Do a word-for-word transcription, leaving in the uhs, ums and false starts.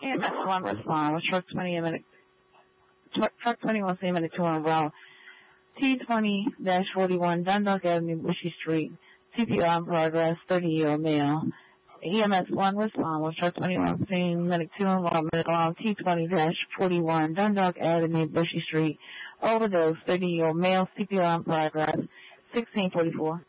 M S one respond with truck twenty in minute, truck, truck twenty-one C minute two on route. T twenty dash forty-one Dundalk Avenue, Bushy Street. C P R in progress, thirty-year-old male. E M S one respond with truck twenty-one C minute two on route, medical on T twenty dash forty-one Dundalk Avenue, Bushy Street. Overdose, thirty-year-old male. C P R in progress, sixteen forty-four.